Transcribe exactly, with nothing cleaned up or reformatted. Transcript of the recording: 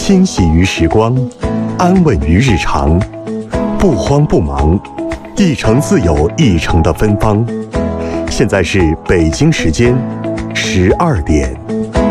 欣喜于时光，安稳于日常，不慌不忙，一城自有一城的芬芳。现在是北京时间十二点。